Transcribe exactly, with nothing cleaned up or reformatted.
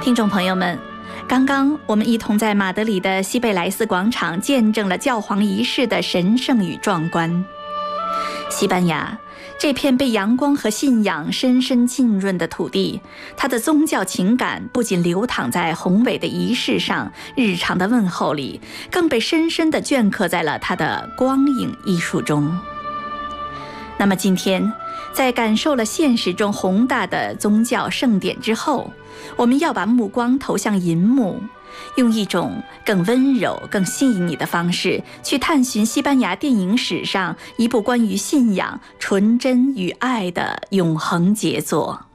听众朋友们，刚刚我们一同在马德里的西贝莱斯广场见证了教皇仪式的神圣与壮观。西班牙这片被阳光和信仰深深浸润的土地，它的宗教情感不仅流淌在宏伟的仪式上、日常的问候里，更被深深地镌刻在了它的光影艺术中。那么今天，在感受了现实中宏大的宗教盛典之后，我们要把目光投向银幕，用一种更温柔、更细腻的方式去探寻西班牙电影史上一部关于信仰、纯真与爱的永恒杰作。